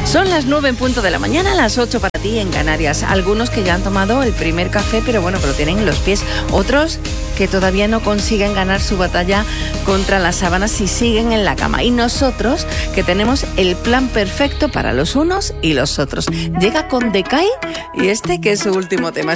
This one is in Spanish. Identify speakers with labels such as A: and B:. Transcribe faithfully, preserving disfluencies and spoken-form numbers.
A: Son las nueve en punto de la mañana, las ocho para ti en Canarias. Algunos que ya han tomado el primer café, pero bueno, que lo tienen en los pies. Otros que todavía no consiguen ganar su batalla contra las sábanas y siguen en la cama. Y nosotros, que tenemos el plan perfecto para los unos y los otros. Llega con Decay y este que es su último tema.